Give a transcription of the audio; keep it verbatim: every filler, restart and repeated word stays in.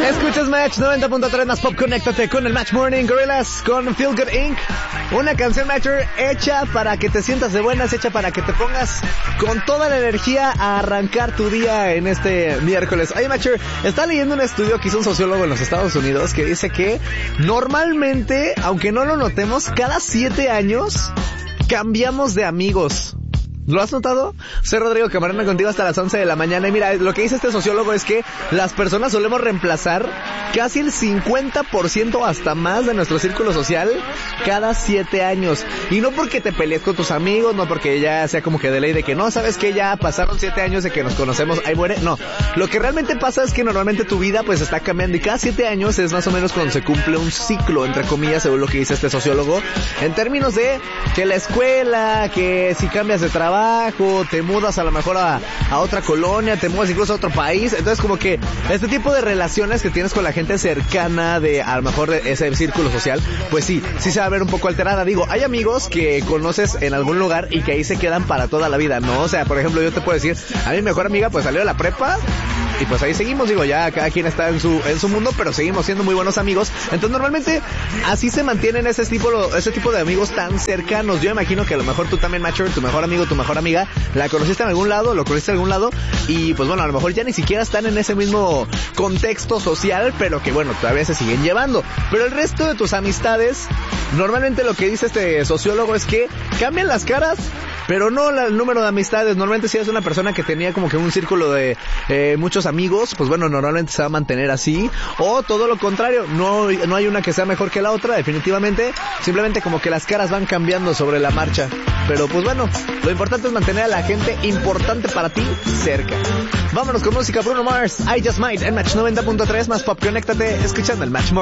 Escuchas Match noventa punto tres más Pop. Conéctate con el Match Morning Gorillaz con Feel Good incorporated. Una canción, Matcher, hecha para que te sientas de buenas, hecha para que te pongas con toda la energía a arrancar tu día en este miércoles. Oye, Matcher, está leyendo un estudio que hizo un sociólogo en los Estados Unidos que dice que normalmente, aunque no lo notemos, cada siete años cambiamos de amigos. ¿Lo has notado? Soy Rodrigo Camarena contigo hasta las once de la mañana. Y mira, lo que dice este sociólogo es que las personas solemos reemplazar casi el cincuenta por ciento hasta más de nuestro círculo social cada siete años. Y no porque te pelees con tus amigos, no porque ya sea como que de ley de que no, sabes que ya pasaron siete años de que nos conocemos, ahí muere. No, lo que realmente pasa es que normalmente tu vida pues está cambiando y cada siete años es más o menos cuando se cumple un ciclo, entre comillas, según lo que dice este sociólogo, en términos de que la escuela, que si cambias de trabajo, te mudas a lo mejor a, a otra colonia, te mudas incluso a otro país. Entonces como que este tipo de relaciones que tienes con la gente cercana de a lo mejor de ese círculo social, pues sí, sí se va a ver un poco alterada. Digo, hay amigos que conoces en algún lugar y que ahí se quedan para toda la vida, ¿no? O sea, por ejemplo, yo te puedo decir, a mi mejor amiga pues salió de la prepa y pues ahí seguimos, digo, ya cada quien está en su en su mundo, pero seguimos siendo muy buenos amigos. Entonces normalmente así se mantienen ese tipo ese tipo de amigos tan cercanos. Yo imagino que a lo mejor tú también, Matcher, tu mejor amigo, tu mejor amiga, la conociste en algún lado, lo conociste en algún lado y pues bueno, a lo mejor ya ni siquiera están en ese mismo contexto social, pero que bueno, todavía se siguen llevando. Pero el resto de tus amistades, normalmente lo que dice este sociólogo es que cambian las caras, pero no el número de amistades. Normalmente si eres una persona que tenía como que un círculo de eh, muchos amigos, pues bueno, normalmente se va a mantener así. O todo lo contrario, no, no hay una que sea mejor que la otra, definitivamente. Simplemente como que las caras van cambiando sobre la marcha. Pero pues bueno, lo importante es mantener a la gente importante para ti cerca. Vámonos con música. Bruno Mars, I Just Might en Match noventa punto tres más Pop. Conéctate escuchando el Match Morning.